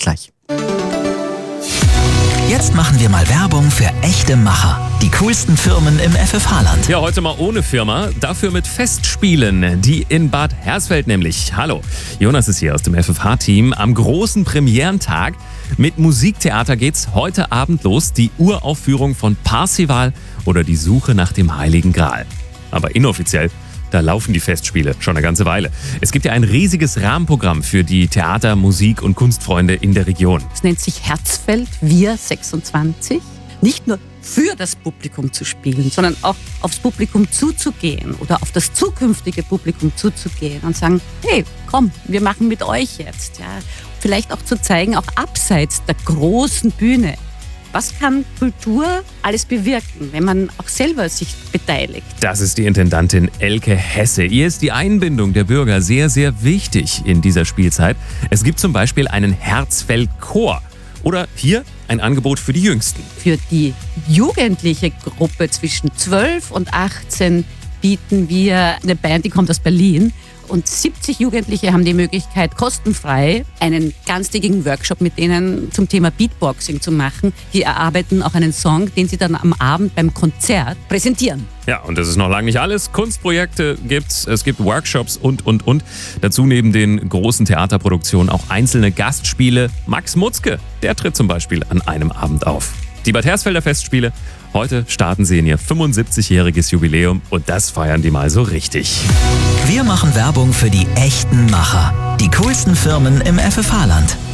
gleich. Jetzt machen wir mal Werbung für echte Macher. Die coolsten Firmen im FFH-Land. Ja, heute mal ohne Firma, dafür mit Festspielen, die in Bad Hersfeld nämlich. Hallo, Jonas ist hier aus dem FFH-Team. Am großen Premierentag mit Musiktheater geht's heute Abend los. Die Uraufführung von Parzival oder die Suche nach dem Heiligen Gral. Aber inoffiziell, da laufen die Festspiele schon eine ganze Weile. Es gibt ja ein riesiges Rahmenprogramm für die Theater-, Musik- und Kunstfreunde in der Region. Es nennt sich Herzfeld, wir 26. Nicht nur für das Publikum zu spielen, sondern auch aufs Publikum zuzugehen oder auf das zukünftige Publikum zuzugehen und sagen, hey, komm, wir machen mit euch jetzt. Ja. Vielleicht auch zu zeigen, auch abseits der großen Bühne, was kann Kultur alles bewirken, wenn man auch selber sich beteiligt? Das ist die Intendantin Elke Hesse. Ihr ist die Einbindung der Bürger sehr, sehr wichtig in dieser Spielzeit. Es gibt zum Beispiel einen Herzfeld-Chor. Oder hier ein Angebot für die Jüngsten. Für die jugendliche Gruppe zwischen 12 und 18 bieten wir eine Band, die kommt aus Berlin. Und 70 Jugendliche haben die Möglichkeit, kostenfrei einen ganztägigen Workshop mit denen zum Thema Beatboxing zu machen. Die erarbeiten auch einen Song, den sie dann am Abend beim Konzert präsentieren. Ja, und das ist noch lange nicht alles. Kunstprojekte gibt's, es gibt Workshops und. Dazu neben den großen Theaterproduktionen auch einzelne Gastspiele. Max Mutzke, der tritt zum Beispiel an einem Abend auf. Die Bad Hersfelder Festspiele, heute starten sie in ihr 75-jähriges Jubiläum und das feiern die mal so richtig. Wir machen Werbung für die echten Macher. Die coolsten Firmen im FFH-Land.